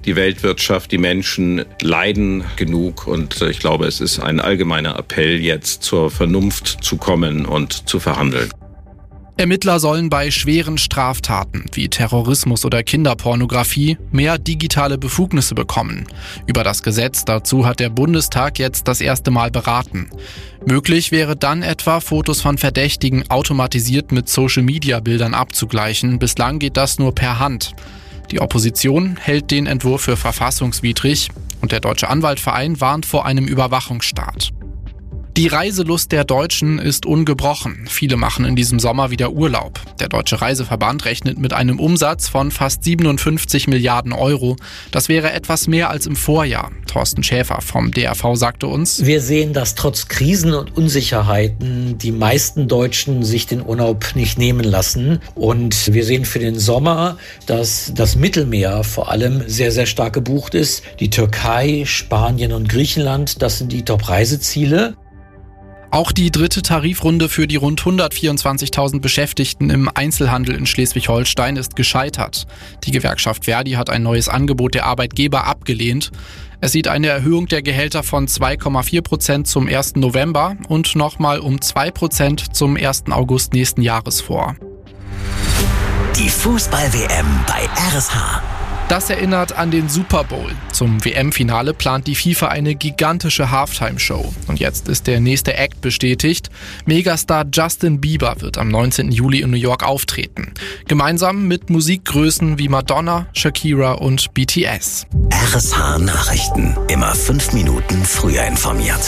Die Weltwirtschaft, die Menschen leiden genug und ich glaube, es ist ein allgemeiner Appell, jetzt zur Vernunft zu kommen und zu verhandeln. Ermittler sollen bei schweren Straftaten wie Terrorismus oder Kinderpornografie mehr digitale Befugnisse bekommen. Über das Gesetz dazu hat der Bundestag jetzt das erste Mal beraten. Möglich wäre dann etwa, Fotos von Verdächtigen automatisiert mit Social-Media-Bildern abzugleichen. Bislang geht das nur per Hand. Die Opposition hält den Entwurf für verfassungswidrig und der Deutsche Anwaltverein warnt vor einem Überwachungsstaat. Die Reiselust der Deutschen ist ungebrochen. Viele machen in diesem Sommer wieder Urlaub. Der Deutsche Reiseverband rechnet mit einem Umsatz von fast 57 Milliarden Euro. Das wäre etwas mehr als im Vorjahr. Thorsten Schäfer vom DRV sagte uns: Wir sehen, dass trotz Krisen und Unsicherheiten die meisten Deutschen sich den Urlaub nicht nehmen lassen. Und wir sehen für den Sommer, dass das Mittelmeer vor allem sehr, sehr stark gebucht ist. Die Türkei, Spanien und Griechenland, das sind die Top-Reiseziele. Auch die dritte Tarifrunde für die rund 124.000 Beschäftigten im Einzelhandel in Schleswig-Holstein ist gescheitert. Die Gewerkschaft Verdi hat ein neues Angebot der Arbeitgeber abgelehnt. Es sieht eine Erhöhung der Gehälter von 2,4% zum 1. November und nochmal um 2% zum 1. August nächsten Jahres vor. Die Fußball-WM bei RSH. Das erinnert an den Super Bowl. Zum WM-Finale plant die FIFA eine gigantische Halftime-Show. Und jetzt ist der nächste Act bestätigt. Megastar Justin Bieber wird am 19. Juli in New York auftreten. Gemeinsam mit Musikgrößen wie Madonna, Shakira und BTS. RSH Nachrichten. Immer 5 Minuten früher informiert.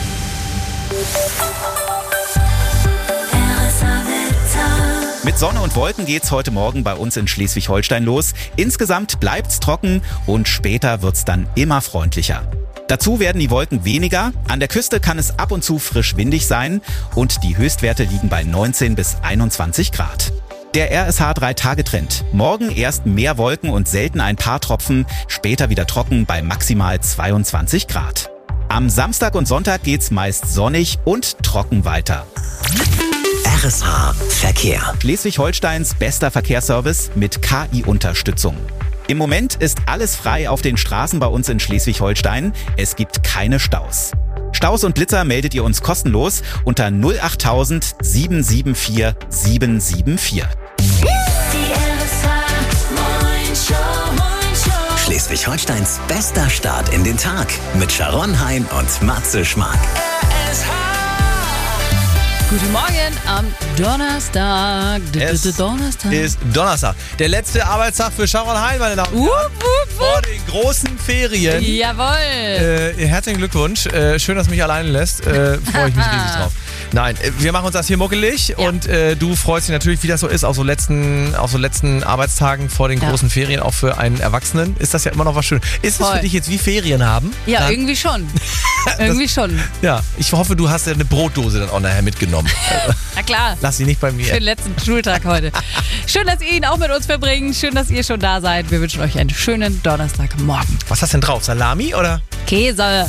Mit Sonne und Wolken geht's heute Morgen bei uns in Schleswig-Holstein los. Insgesamt bleibt's trocken und später wird's dann immer freundlicher. Dazu werden die Wolken weniger. An der Küste kann es ab und zu frisch windig sein und die Höchstwerte liegen bei 19 bis 21 Grad. Der RSH 3-Tage-Trend. Morgen erst mehr Wolken und selten ein paar Tropfen, später wieder trocken bei maximal 22 Grad. Am Samstag und Sonntag geht's meist sonnig und trocken weiter. RSH Verkehr. Schleswig-Holsteins bester Verkehrsservice mit KI-Unterstützung. Im Moment ist alles frei auf den Straßen bei uns in Schleswig-Holstein. Es gibt keine Staus. Staus und Blitzer meldet ihr uns kostenlos unter 08000 774 774. Schleswig-Holsteins bester Start in den Tag mit Sharon Hein und Matze Schmark. Guten Morgen am Donnerstag. Es ist Donnerstag. Der letzte Arbeitstag für Sharon Hein, meine Damen und Herren. Vor den großen Ferien. Jawohl. Herzlichen Glückwunsch. Schön, dass du mich alleine lässt. Freue ich mich riesig drauf. Nein, wir machen uns das hier muckelig und du freust dich natürlich, wie das so ist, auf so letzten Arbeitstagen vor den großen Ferien, auch für einen Erwachsenen. Ist das ja immer noch was Schönes. Ist es für dich jetzt wie Ferien haben? Ja, irgendwie schon. Irgendwie schon. Ja, ich hoffe, du hast ja eine Brotdose dann auch nachher mitgenommen. Na klar. Lass sie nicht bei mir. Für den letzten Schultag heute. Schön, dass ihr ihn auch mit uns verbringt. Schön, dass ihr schon da seid. Wir wünschen euch einen schönen Donnerstagmorgen. Was hast du denn drauf? Salami oder? Käse.